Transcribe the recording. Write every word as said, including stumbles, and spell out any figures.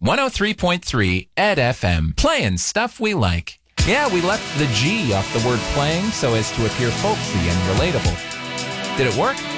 one oh three point three Ed F M, playing stuff we like. Yeah, we left the G off the word playing so as to appear folksy and relatable. Did it work?